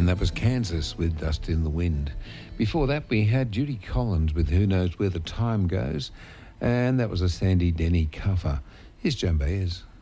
And that was Kansas with Dust in the Wind. Before that, we had Judy Collins with Who Knows Where the Time Goes. And that was a Sandy Denny cover. Here's Joan Baez.